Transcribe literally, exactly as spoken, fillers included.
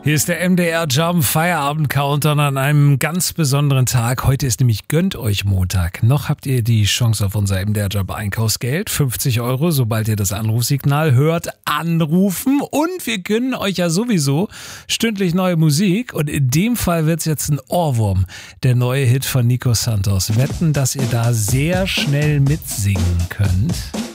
Hier ist der M D R Jump Feierabend Countdown an einem ganz besonderen Tag. Heute ist nämlich Gönnt euch Montag. Noch habt ihr die Chance auf unser M D R Jump Einkaufsgeld. fünfzig Euro, sobald ihr das Anrufsignal hört, anrufen. Und wir gönnen euch ja sowieso stündlich neue Musik. Und in dem Fall wird's jetzt ein Ohrwurm. Der neue Hit von Nico Santos. Wetten, dass ihr da sehr schnell mitsingen könnt.